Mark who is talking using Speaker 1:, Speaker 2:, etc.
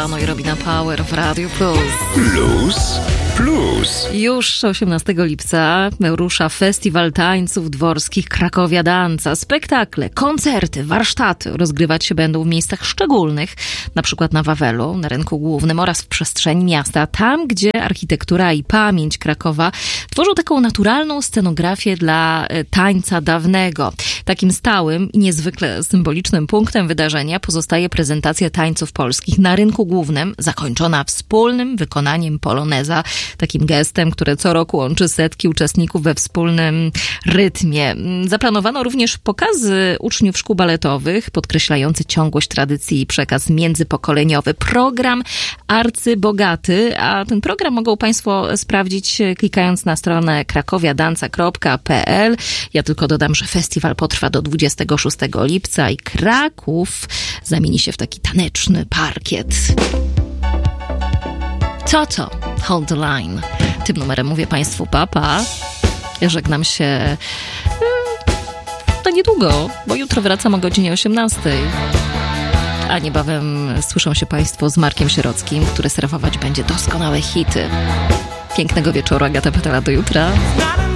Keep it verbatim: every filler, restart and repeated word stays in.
Speaker 1: Stefano i Robina Power w Radio Plus.
Speaker 2: Plus, plus.
Speaker 1: Już osiemnastego lipca rusza Festiwal Tańców Dworskich Krakowia Danza. Spektakle, koncerty, warsztaty rozgrywać się będą w miejscach szczególnych, na przykład na Wawelu, na Rynku Głównym oraz w przestrzeni miasta, tam gdzie architektura i pamięć Krakowa tworzą taką naturalną scenografię dla tańca dawnego. Takim stałym i niezwykle symbolicznym punktem wydarzenia pozostaje prezentacja tańców polskich na Rynku Głównym, zakończona wspólnym wykonaniem poloneza, takim gestem, które co roku łączy setki uczestników we wspólnym rytmie. Zaplanowano również pokazy uczniów szkół baletowych, podkreślający ciągłość tradycji i przekaz międzypokoleniowy. Program arcybogaty, a ten program mogą Państwo sprawdzić klikając na stronę krakowiadanca kropka pe el. Ja tylko dodam, że festiwal potrwa do dwudziestego szóstego lipca i Kraków zamieni się w taki taneczny parkiet. Toto, Hold the Line. Tym numerem mówię Państwu papa. Ja żegnam się na niedługo, bo jutro wracam o godzinie osiemnastej. A niebawem słyszą się Państwo z Markiem Sierockim, który serwować będzie doskonałe hity. Pięknego wieczoru, Agata Petela, do jutra.